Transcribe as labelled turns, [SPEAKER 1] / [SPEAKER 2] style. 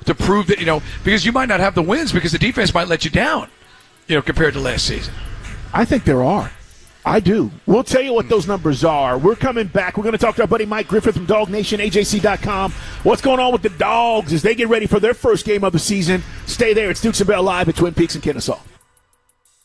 [SPEAKER 1] to prove that, because you might not have the wins because the defense might let you down, compared to last season?
[SPEAKER 2] I think there are. I do. We'll tell you what those numbers are. We're coming back. We're going to talk to our buddy Mike Griffith from DogNationAJC.com. What's going on with the Dogs as they get ready for their first game of the season? Stay there. It's Dukes and Bell live at Twin Peaks in Kennesaw.